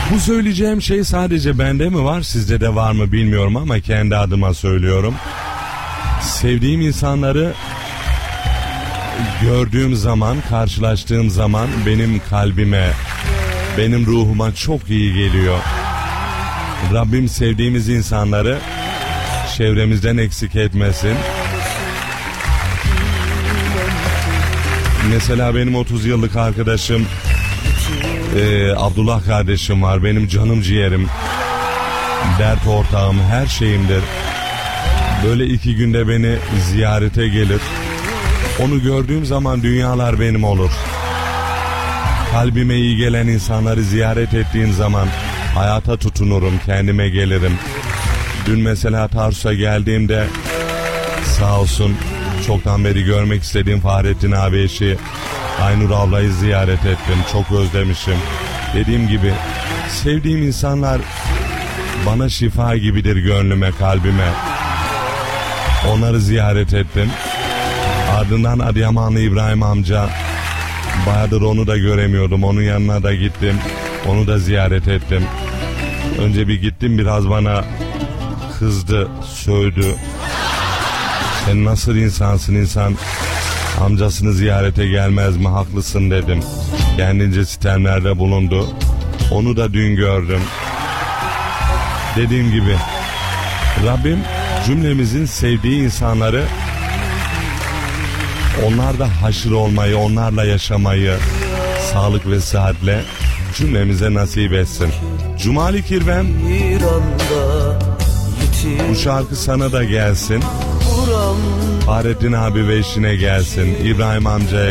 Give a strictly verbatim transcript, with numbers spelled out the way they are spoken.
Bu söyleyeceğim şey sadece bende mi var, sizde de var mı bilmiyorum ama kendi adıma söylüyorum. Sevdiğim insanları gördüğüm zaman, karşılaştığım zaman benim kalbime, benim ruhuma çok iyi geliyor. Rabbim sevdiğimiz insanları çevremizden eksik etmesin. Mesela benim otuz yıllık arkadaşım Ee, Abdullah kardeşim var, benim canım ciğerim, dert ortağım, her şeyimdir. Böyle iki günde beni ziyarete gelir. Onu gördüğüm zaman dünyalar benim olur. Kalbime iyi gelen insanları ziyaret ettiğim zaman hayata tutunurum, kendime gelirim. Dün mesela Tarsus'a geldiğimde sağ olsun çoktan beri görmek istediğim Fahrettin abi eşi Aynur ablayı ziyaret ettim. Çok özlemişim. Dediğim gibi sevdiğim insanlar bana şifa gibidir, gönlüme, kalbime. Onları ziyaret ettim. Ardından Adıyamanlı İbrahim amca, bayağıdır onu da göremiyordum. Onun yanına da gittim. Onu da ziyaret ettim. Önce bir gittim, biraz bana kızdı, sövdü. Sen nasıl insansın, insan amcasını ziyarete gelmez mi, haklısın dedim. Kendince sitemlerde bulundu. Onu da dün gördüm. Dediğim gibi Rabbim cümlemizin sevdiği insanları, onlarla haşır olmayı, onlarla yaşamayı sağlık ve sıhhatle cümlemize nasip etsin. Cumali Kirvem, bu şarkı sana da gelsin. Fahrettin abi ve eşine gelsin. İbrahim amcaya